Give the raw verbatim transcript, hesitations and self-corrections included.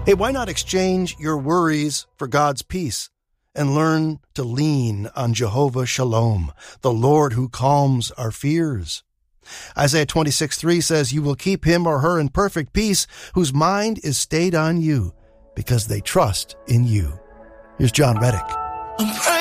Hey, why not exchange your worries for God's peace and learn to lean on Jehovah Shalom, the Lord who calms our fears? Isaiah twenty-six three says, you will keep him or her in perfect peace, whose mind is stayed on you, because they trust in you. Here's John Reddick.